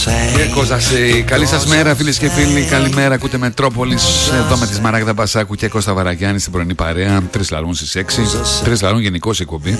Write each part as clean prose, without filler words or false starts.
Καλή σας μέρα, φίλες και φίλοι. Καλημέρα, ακούτε Μετρόπολης. Εδώ με τη Σμαράγδα Μπασάκου και Κώστα Βαραγιάννη στην πρωινή παρέα. 3 λαρών στις 6. 3 λαρών γενικώς εκπομπή.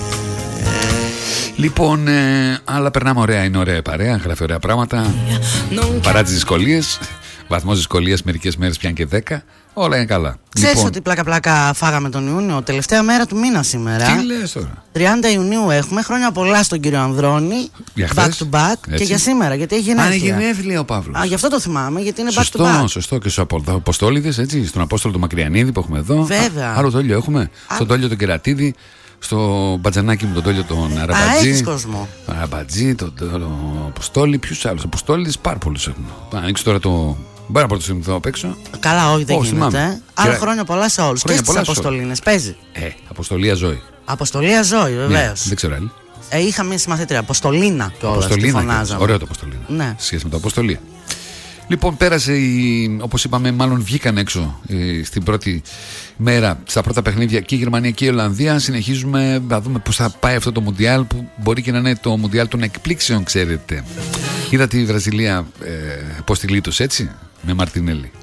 Λοιπόν, αλλά περνάμε ωραία. Είναι ωραία παρέα. Γράφει ωραία πράγματα. Παρά τις δυσκολίες. Βαθμός δυσκολίας μερικές μέρες πιάνει και 10. Όλα είναι καλά. Ξέρεις λοιπόν, ότι πλάκα φάγαμε τον Ιούνιο, τελευταία μέρα του μήνα σήμερα. Τι λες τώρα? 30 Ιουνίου έχουμε. Χρόνια πολλά στον κύριο Ανδρώνη. Back to back. Έτσι. Και για σήμερα, γιατί έχει γενέθλια. Αν έχει γενέθλια ο Παύλος. Γι' αυτό το θυμάμαι, γιατί είναι σωστό, back to back. Σωστό, και στους Αποστόληδες, έτσι. Στον Απόστολο του Μακριανίδη που έχουμε εδώ. Βέβαια. Άλλο τόλιο έχουμε. Στον τόλιο τον Κερατίδη. Στο μπατζανάκι μου τον τόλιο τον Αραμπατζή. Έχεις κόσμο. Αραμπατζή, τον Αποστόλη. Ποιους άλλους? Αποστόληδες πάρα πολλούς έχουμε. Ανοίξω τώρα το. Μπορεί να πρώτο θυμηθώ απ' έξω. Καλά, όχι, δεν γίνεται. Άρα χρόνια πολλά σε όλους. Και στις Αποστολίνες παίζει. Αποστολία Ζωή. Αποστολία Ζωή, βεβαίως. Δεν ξέρω άλλη. Είχα μια συμμαθήτρια, Αποστολίνα κιόλας. Αποστολίνα. Ωραίο το Αποστολίνα. Ναι. Σχέση με το Αποστολία. Λοιπόν, πέρασε, όπως είπαμε, μάλλον βγήκαν έξω στην πρώτη μέρα στα πρώτα παιχνίδια και η Γερμανία και η Ολλανδία. Συνεχίζουμε να δούμε πώς θα πάει αυτό το Μουντιάλ, που μπορεί και να είναι το Μουντιάλ των εκπλήξεων, ξέρετε. Είδατε η Βραζιλία πώς τη λύτωσε, έτσι, με Μαρτινέλη.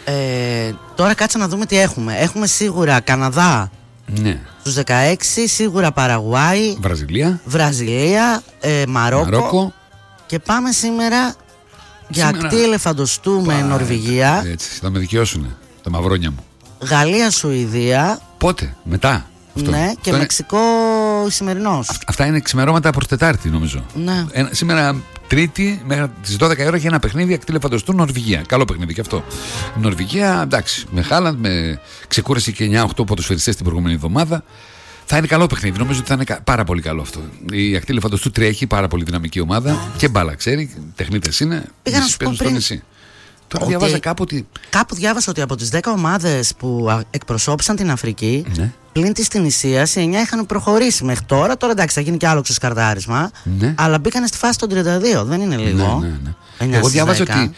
Τώρα κάτσε να δούμε τι έχουμε. Έχουμε σίγουρα Καναδά. Ναι. Στους 16, σίγουρα Παραγουάη. Βραζιλία, Μαρόκο. Και πάμε σήμερα για ακτή ελεφαντοστού με Νορβηγία. Έτσι, θα με δικαιώσουνε τα μαυρόνια μου. Γαλλία, Σουηδία. Πότε, μετά? Αυτό. Ναι, και Μεξικό σημερινός. Αυτά είναι ξημερώματα προς Τετάρτη, νομίζω. Ναι. Σήμερα Τρίτη, μέχρι τις 12 η ώρα, έχει ένα παιχνίδι ακτή ελεφαντοστού Νορβηγία. Καλό παιχνίδι και αυτό. Η Νορβηγία, εντάξει, με Χάλαντ, με ξεκούρασε και 9-8 ποδοσφαιριστές την προηγούμενη εβδομάδα. Θα είναι καλό παιχνίδι, νομίζω ότι θα είναι πάρα πολύ καλό αυτό. Η ακτή ελεφαντοστού τρέχει, πάρα πολύ δυναμική ομάδα και μπάλα, ξέρει, τεχνίτες είναι. Πήγα να σου πω πριν. Τώρα διαβάζα κάπου διάβασα ότι από τις 10 ομάδες που εκπροσώπησαν την Αφρική, ναι, πλην της Τινησίας, οι 9 είχαν προχωρήσει μέχρι τώρα. Τώρα εντάξει, θα γίνει και άλλο ξεσκαρτάρισμα. Ναι. Αλλά μπήκαν στη φάση των 32. Δεν είναι λίγο. Ναι. Εγώ διάβαζα ότι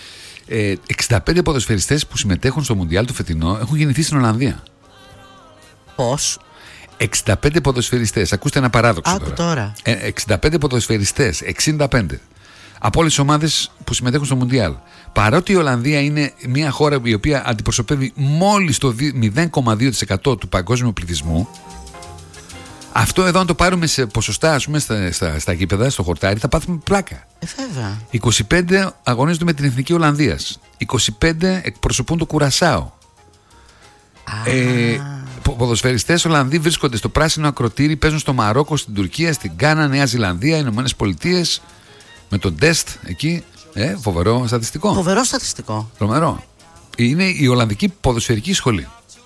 65 ποδοσφαιριστές που συμμετέχουν στο Μουντιάλ του φετινό έχουν γεννηθεί στην Ολλανδία. Πώς? 65 ποδοσφαιριστές. Ακούστε ένα παράδοξο τώρα. 65 ποδοσφαιριστές, 65 από όλες τις ομάδες που συμμετέχουν στο Μουντιάλ. Παρότι η Ολλανδία είναι μια χώρα η οποία αντιπροσωπεύει μόλις το 0,2% του παγκόσμιου πληθυσμού, αυτό εδώ αν το πάρουμε σε ποσοστά, ας πούμε, στα γήπεδα, στο χορτάρι, θα πάθουμε πλάκα. Βέβαια. 25 αγωνίζονται με την Εθνική Ολλανδίας. 25 εκπροσωπούν το Κουρασάο. Ποδοσφαιριστές Ολλανδοί βρίσκονται στο πράσινο ακροτήρι, παίζουν στο Μαρόκο, στην Τουρκία, στην Γκάνα, Νέα Ζηλανδία, Ηνωμένες Πολιτείες, με τον τεστ εκεί. Φοβερό στατιστικό. Φοβερό στατιστικό. Τρομερό. Είναι η Ολλανδική Ποδοσφαιρική Σχολή.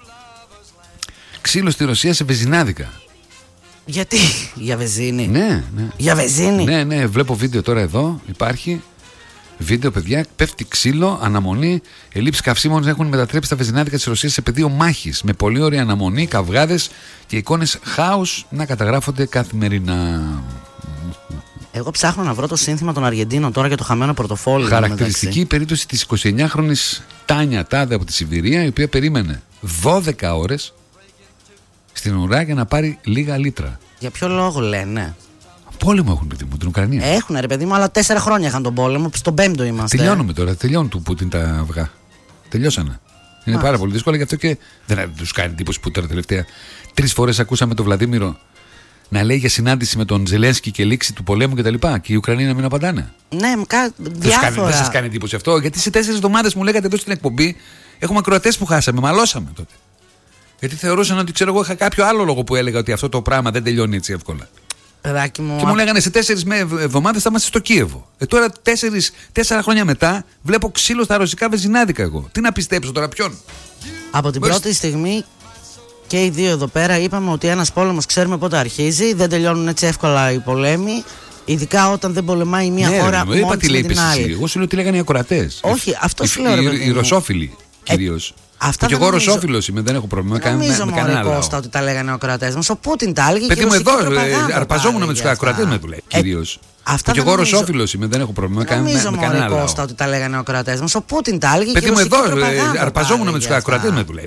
Ξύλο στη Ρωσία σε βεζινάδικα. Γιατί? Για βεζίνη? Ναι. Για βεζίνη? Ναι. Βλέπω βίντεο τώρα εδώ. Υπάρχει βίντεο, παιδιά. Πέφτει ξύλο, αναμονή. Ελλείψεις καυσίμων έχουν μετατρέψει τα βεζινάδικα της Ρωσίας σε πεδίο μάχης. Με πολύ ωραία αναμονή, καυγάδες και εικόνες χάους να καταγράφονται καθημερινά. Εγώ ψάχνω να βρω το σύνθημα των Αργεντίνων τώρα για το χαμένο πορτοφόλι. Χαρακτηριστική περίπτωση της 29χρονης Τάνια Τάδε από τη Σιβηρία, η οποία περίμενε 12 ώρες στην ουρά για να πάρει λίγα λίτρα. Για ποιο λόγο λένε? Πόλεμο έχουν, παιδί μου, την Ουκρανία. Έχουν, ρε παιδί μου, αλλά 4 χρόνια είχαν τον πόλεμο. Στον 5ο είμαστε. Τελειώνουμε τώρα. Τελειώνουν του Πούτιν τα αυγά. Τελειώσανε. Είναι πάρα πολύ δύσκολο, γι' αυτό και δεν τους κάνει εντύπωση που τώρα τελευταία 3 φορές ακούσαμε τον Βλαδίμηρο να λέει για συνάντηση με τον Ζελένσκι και λήξη του πολέμου κτλ. Και οι Ουκρανοί να μην απαντάνε. Ναι, διάφορα. Δεν σας κάνει εντύπωση αυτό? Γιατί σε 4 εβδομάδες μου λέγατε εδώ στην εκπομπή έχουμε ακροατές που χάσαμε, μαλώσαμε τότε. Γιατί θεωρούσαν ότι, ξέρω εγώ, είχα κάποιο άλλο λόγο που έλεγα ότι αυτό το πράγμα δεν τελειώνει έτσι εύκολα. Παιδάκι μου. Και μου λέγανε σε 4 εβδομάδες θα είμαστε στο Κίεβο. Τώρα 4 χρόνια μετά βλέπω ξύλο στα ρωσικά βεζινάδικα εγώ. Τι να πιστέψω τώρα, ποιον? Από την πρώτη στιγμή και οι δύο εδώ πέρα είπαμε ότι ένας πόλεμος ξέρουμε πότε αρχίζει. Δεν τελειώνουν έτσι εύκολα οι πολέμοι. Ειδικά όταν δεν πολεμάει μια χώρα μόνη με την άλλη. Εγώ σου λέω τι λέγανε οι ακροατές. Όχι, αυτό σου λέω. Οι ρωσόφιλοι κυρίως. Αυτά και εγώ ρωσόφιλος είμαι, δεν έχω πρόβλημα. Δεν νομίζω μόνο Κώστα ότι τα λέγανε οι ακροατές μας. Ο Πούτιν τα έλεγε. Παιδί μου, εδώ αρπαζόμουν με τους ακροατές με δουλεύει κυρίως. Και εγώ ρωσόφιλος είμαι, δεν έχω πρόβλημα. Δεν νομίζω μόνο Κώστα ότι τα λέγανε οι ακροατές μας. Ο Πούτιν τα έλεγε. Παιδί μου, εδώ αρπαζόμουν με τους ακροατές με δουλεύει